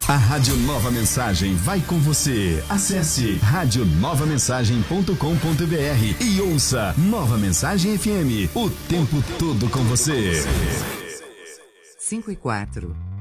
A Rádio Nova Mensagem vai com você. Acesse radionovamensagem.com.br e ouça Nova Mensagem FM, o tempo todo com você. 5:04.